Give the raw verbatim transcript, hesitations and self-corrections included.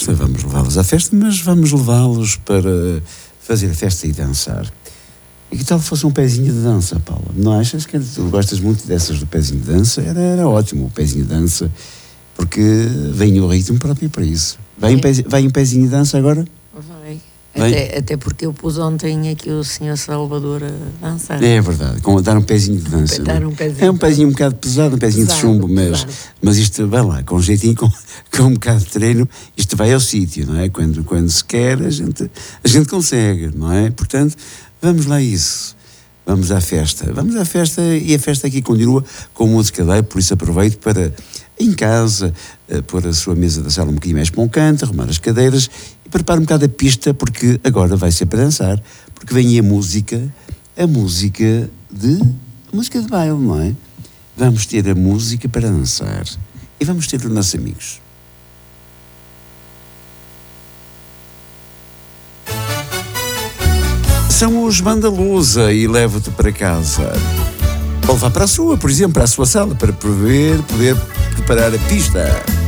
festa, vamos levá-los à festa, mas vamos levá-los para fazer a festa e dançar. E que tal fosse um pezinho de dança, Paula? Não achas que tu gostas muito dessas do pezinho de dança? Era, era ótimo o pezinho de dança, porque vem o ritmo próprio para isso. Vai um, pezinho, vai um pezinho de dança agora? Vai. Até, até porque eu pus ontem aqui o senhor Salvador a dançar. É verdade, com, dar um pezinho de dança. Dar um pezinho é um pezinho um bocado pesado, um pezinho pesado, de chumbo, mas, mas isto vai lá, com um jeitinho, com, com um bocado de treino, isto vai ao sítio, não é? Quando, quando se quer, a gente, a gente consegue, não é? Portanto, vamos lá a isso. Vamos à festa. Vamos à festa e a festa aqui continua com música live, por isso aproveito para, em casa, uh, pôr a sua mesa da sala um bocadinho mais para um canto, arrumar as cadeiras e preparar um bocado a pista, porque agora vai ser para dançar, porque vem aí a música, a música de, a música de baile, não é? Vamos ter a música para dançar e vamos ter os nossos amigos. São os Banda Lusa e Levo-te para casa. Ou vá para a sua, por exemplo, para a sua sala, para poder, poder preparar a pista.